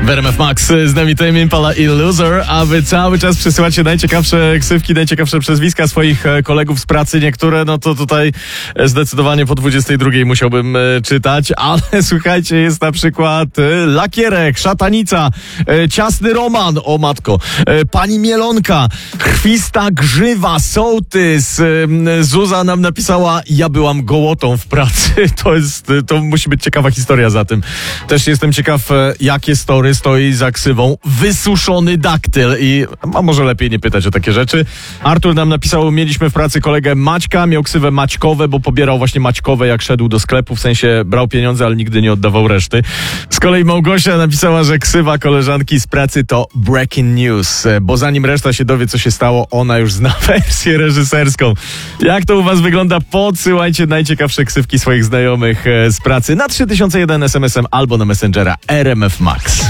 W RMF Max z nami Tame Impala i Loser, a wy cały czas przesyłacie najciekawsze ksywki, najciekawsze przezwiska swoich kolegów z pracy. Niektóre, no to tutaj zdecydowanie po 22 musiałbym czytać, ale słuchajcie, jest na przykład Lakierek, Szatanica, Ciasny Roman, o matko, Pani Mielonka, Krwista Grzywa, Sołtys, Zuza nam napisała: ja byłam gołotą w pracy. To musi być ciekawa historia za tym. Też jestem ciekaw, jakie story stoi za ksywą Wysuszony Daktyl a może lepiej nie pytać o takie rzeczy. Artur nam napisał: mieliśmy w pracy kolegę Maćka, miał ksywę Maćkowe, bo pobierał właśnie Maćkowe, jak szedł do sklepu, w sensie brał pieniądze, ale nigdy nie oddawał reszty. Z kolei Małgosia napisała, że ksywa koleżanki z pracy to Breaking News, bo zanim reszta się dowie, co się stało, ona już zna wersję reżyserską. Jak to u was wygląda? Podsyłajcie najciekawsze ksywki swoich znajomych z pracy na 3001 SMS-em albo na Messengera RMF Max.